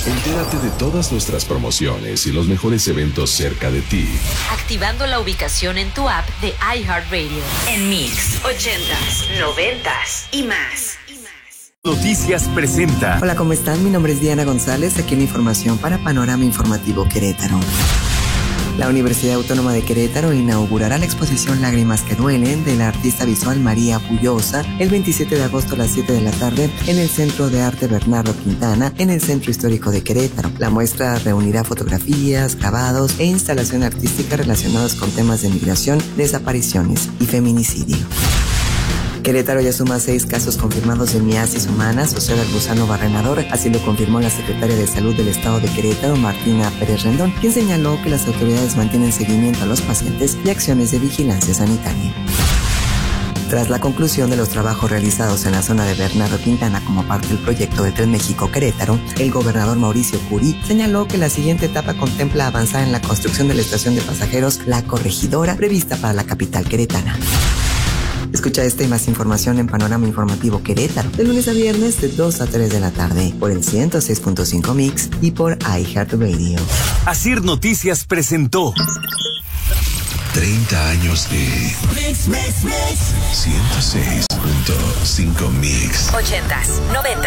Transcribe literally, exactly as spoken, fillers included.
Entérate de todas nuestras promociones y los mejores eventos cerca de ti. Activando la ubicación en tu app de iHeartRadio. En Mix, ochentas, noventas y más. Noticias presenta. Hola, ¿cómo están? Mi nombre es Diana González, aquí en Información para Panorama Informativo Querétaro. La Universidad Autónoma de Querétaro inaugurará la exposición Lágrimas que duelen de la artista visual María Puyosa el veintisiete de agosto a las siete de la tarde en el Centro de Arte Bernardo Quintana, en el Centro Histórico de Querétaro. La muestra reunirá fotografías, grabados e instalación artística relacionados con temas de migración, desapariciones y feminicidio. Querétaro ya suma seis casos confirmados de miasis humana asociada al gusano barrenador, así lo confirmó la secretaria de Salud del Estado de Querétaro, Martina Pérez Rendón, quien señaló que las autoridades mantienen seguimiento a los pacientes y acciones de vigilancia sanitaria. Tras la conclusión de los trabajos realizados en la zona de Bernardo Quintana como parte del proyecto de Tren México-Querétaro, el gobernador Mauricio Curi señaló que la siguiente etapa contempla avanzar en la construcción de la estación de pasajeros La Corregidora, prevista para la capital queretana. Escucha esta y más información en Panorama Informativo Querétaro, de lunes a viernes de dos a tres de la tarde, por el ciento seis punto cinco Mix y por iHeartRadio. Asir Noticias presentó treinta años de Mix, Mix, Mix. ciento seis punto cinco Mix. Ochentas, noventas.